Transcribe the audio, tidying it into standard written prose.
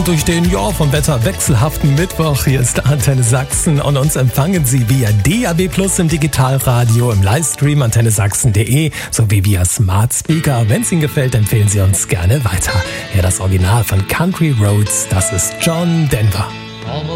durch den, vom Wetter wechselhaften Mittwoch. Hier ist Antenne Sachsen und uns empfangen Sie via DAB+ im Digitalradio, im Livestream antennesachsen.de sowie via Smart Speaker. Wenn es Ihnen gefällt, empfehlen Sie uns gerne weiter. Ja, das Original von Country Roads, das ist John Denver.